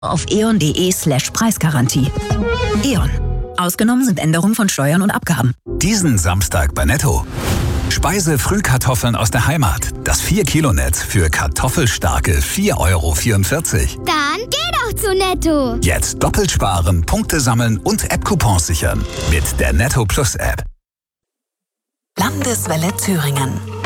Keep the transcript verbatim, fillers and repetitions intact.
Auf eon.de slash Preisgarantie. E.ON. Ausgenommen sind Änderungen von Steuern und Abgaben. Diesen Samstag bei Netto. Speise-Frühkartoffeln aus der Heimat. Das vier Kilo Netz für kartoffelstarke vier Euro vierundvierzig. Dann geh doch zu Netto. Jetzt doppelt sparen, Punkte sammeln und App-Coupons sichern. Mit der Netto Plus App. Landeswelle Thüringen.